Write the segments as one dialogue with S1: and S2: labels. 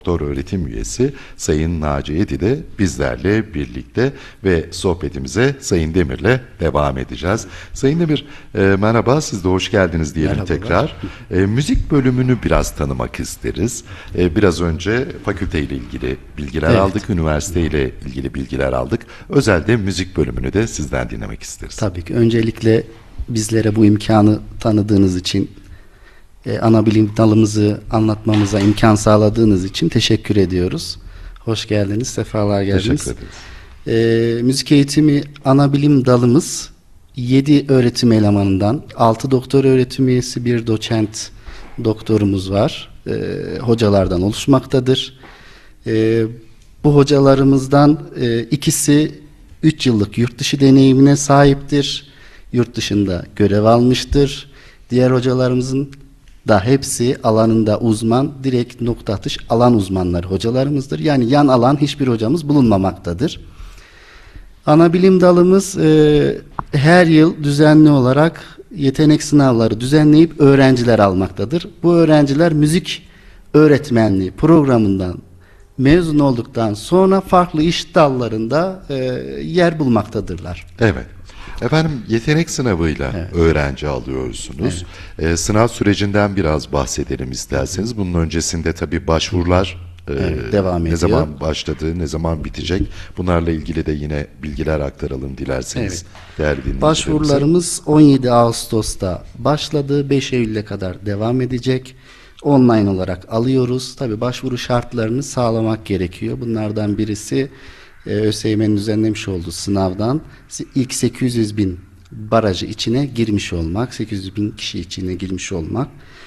S1: Doktor öğretim üyesi Sayın Naci Edi de bizlerle birlikte ve sohbetimize Sayın Demir'le devam edeceğiz. Sayın Demir, merhaba, siz de hoş geldiniz diyelim.
S2: Merhabalar.
S1: Tekrar. Müzik bölümünü biraz tanımak isteriz. Biraz önce fakülteyle ilgili bilgiler
S2: Evet.
S1: aldık, üniversiteyle ilgili bilgiler aldık. Özellikle müzik bölümünü de sizden dinlemek isteriz.
S2: Tabii ki. Öncelikle bizlere bu imkanı tanıdığınız için, ana bilim dalımızı anlatmamıza imkan sağladığınız için teşekkür ediyoruz. Hoş geldiniz, sefalar geldiniz.
S1: Teşekkür ederiz.
S2: Müzik eğitimi ana bilim dalımız 7 öğretim elemanından 6 doktor öğretim üyesi, bir doçent doktorumuz var. Hocalardan oluşmaktadır. Bu hocalarımızdan ikisi 3 yıllık yurt dışı deneyimine sahiptir. Yurt dışında görev almıştır. Diğer hocalarımızın da hepsi alanında uzman, direkt nokta atış alan uzmanları hocalarımızdır. Yani yan alan hiçbir hocamız bulunmamaktadır. Ana bilim dalımız her yıl düzenli olarak yetenek sınavları düzenleyip öğrenciler almaktadır. Bu öğrenciler müzik öğretmenliği programından mezun olduktan sonra farklı iş dallarında yer bulmaktadırlar.
S1: Evet. Efendim, yetenek sınavıyla öğrenci alıyorsunuz. Sınav sürecinden biraz bahsedelim isterseniz. Bunun öncesinde tabii başvurular
S2: devam
S1: ne
S2: ediyor.
S1: zaman başladı, ne zaman bitecek? Bunlarla ilgili de yine bilgiler aktaralım dilerseniz. Değerli dinleyicilerimize.
S2: Başvurularımız 17 Ağustos'ta başladı. 5 Eylül'e kadar devam edecek. Online olarak alıyoruz. Tabii başvuru şartlarını sağlamak gerekiyor. Bunlardan birisi ÖSYM'nin düzenlemiş olduğu sınavdan ilk 800 bin barajı içine girmiş olmak, 800 bin kişi içine girmiş olmak.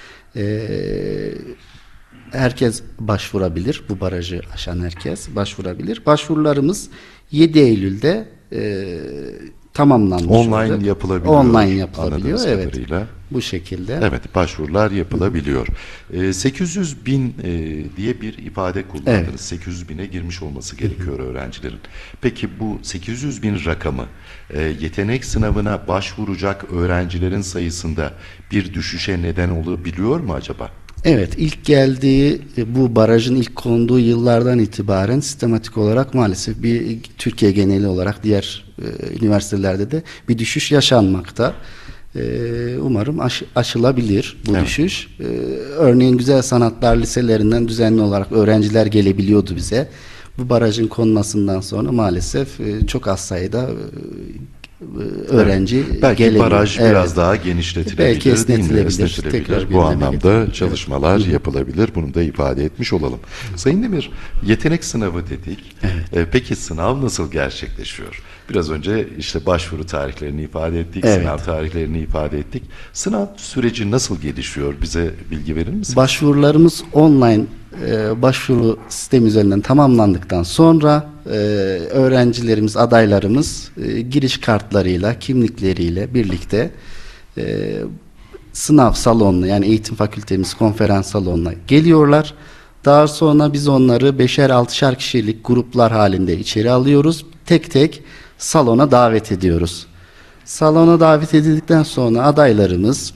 S2: Herkes başvurabilir, bu barajı aşan herkes başvurabilir. Başvurularımız 7 Eylül'de tamamlanmış
S1: Online
S2: olacak.
S1: yapılabiliyor.
S2: Online yapılabiliyor,
S1: Anladığımız
S2: evet.
S1: kadarıyla.
S2: Bu şekilde.
S1: Evet, başvurular yapılabiliyor. 800 bin diye bir ifade kullandınız.
S2: Evet.
S1: 800 bine girmiş olması gerekiyor öğrencilerin. Peki bu 800 bin rakamı yetenek sınavına başvuracak öğrencilerin sayısında bir düşüşe neden olabiliyor mu acaba?
S2: Evet, ilk geldiği, bu barajın ilk konduğu yıllardan itibaren sistematik olarak maalesef bir Türkiye geneli olarak diğer üniversitelerde de bir düşüş yaşanmakta. Umarım aşılabilir bu düşüş. Örneğin Güzel Sanatlar Liselerinden düzenli olarak öğrenciler gelebiliyordu bize. Bu barajın konmasından sonra maalesef çok az sayıda öğrenci
S1: belki
S2: gelebilir.
S1: baraj biraz daha genişletilebilir,
S2: belki esnetilebilir.
S1: değil mi?
S2: Tekrar
S1: Bu anlamda
S2: gündeme
S1: çalışmalar yapılabilir. Bunu da ifade etmiş olalım. Sayın Demir, yetenek sınavı dedik. Peki sınav nasıl gerçekleşiyor? Biraz önce işte başvuru tarihlerini ifade ettik, sınav tarihlerini ifade ettik. Sınav süreci nasıl gelişiyor? Bize bilgi verir misiniz?
S2: Başvurularımız online başvuru sistemi üzerinden tamamlandıktan sonra öğrencilerimiz, adaylarımız giriş kartlarıyla, kimlikleriyle birlikte sınav salonuna, yani eğitim fakültemiz konferans salonuna geliyorlar. Daha sonra biz onları 5'er 6'şar kişilik gruplar halinde içeri alıyoruz. Tek tek salona davet ediyoruz. Salona davet edildikten sonra adaylarımız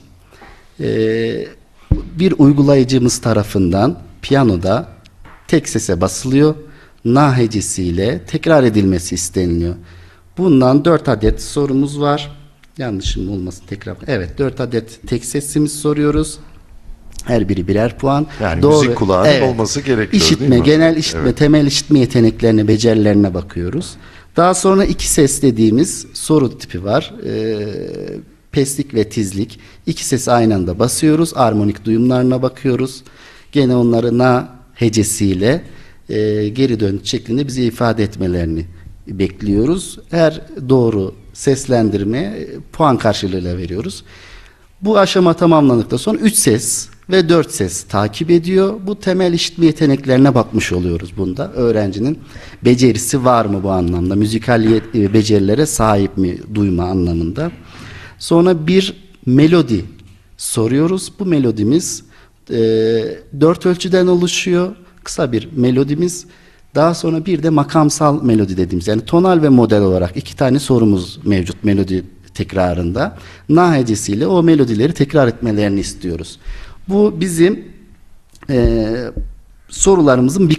S2: bir uygulayıcımız tarafından piyanoda tek sese basılıyor. Na hecesiyle tekrar edilmesi isteniliyor. Bundan 4 adet sorumuz var. Yanlışım olmasın tekrar. Evet, 4 adet tek sesimiz soruyoruz. Her biri birer puan.
S1: Yani müzik kulağının olması gerekiyor,
S2: İşitme,
S1: değil mi?
S2: genel işitme, temel işitme yeteneklerine, becerilerine bakıyoruz. Daha sonra 2 ses dediğimiz soru tipi var. Peslik ve tizlik. 2 sesi aynı anda basıyoruz. Armonik duyumlarına bakıyoruz. Gene onları na hecesiyle geri dönüş şeklinde bize ifade etmelerini bekliyoruz. Her doğru seslendirme puan karşılığıyla veriyoruz. Bu aşama tamamlandıktan sonra 3 ses ve 4 ses takip ediyor. Bu temel işitme yeteneklerine bakmış oluyoruz bunda. Öğrencinin becerisi var mı bu anlamda? Müzikal becerilere sahip mi duyma anlamında? Sonra bir melodi soruyoruz. Bu melodimiz 4 ölçüden oluşuyor. Kısa bir melodimiz. Daha sonra bir de makamsal melodi dediğimiz, yani tonal ve model olarak 2 tane sorumuz mevcut melodi tekrarında. Na hecesiyle o melodileri tekrar etmelerini istiyoruz. Bu bizim sorularımızın bir